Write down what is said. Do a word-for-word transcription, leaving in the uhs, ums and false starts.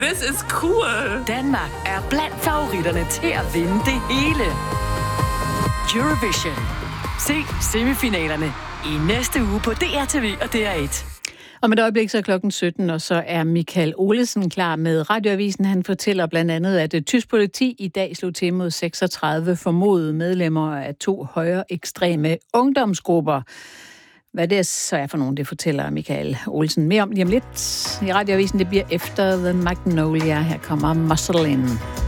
This is cool. Danmark er blandt favoritterne til at vinde det hele. Eurovision. Se semifinalerne i næste uge på D R T V og D R et. Om et øjeblik så er klokken sytten, og så er Michael Olesen klar med Radioavisen. Han fortæller blandt andet, at tysk politi i dag slog til mod seksogtredive formodede medlemmer af to højre ekstreme ungdomsgrupper. Hvad det så er for nogen, det fortæller Michael Olsen mere om lige om lidt. I Radioavisen, det bliver efter The Magnolia. Her kommer Muscle In.